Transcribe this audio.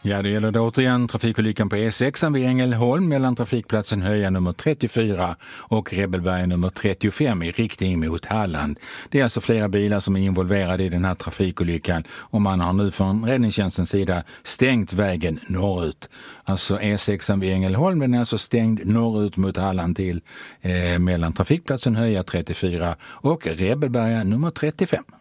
Ja, det gäller då återigen trafikolyckan på E6 vid Ängelholm mellan trafikplatsen Höja nummer 34 och Rebelberga nummer 35 i riktning mot Halland. Det är alltså flera bilar som är involverade i den här trafikolyckan och man har nu från räddningstjänstens sida stängt vägen norrut. Alltså E6 vid Ängelholm, den är alltså stängd norrut mot Halland till mellan trafikplatsen Höja 34 och Rebelberga nummer 35.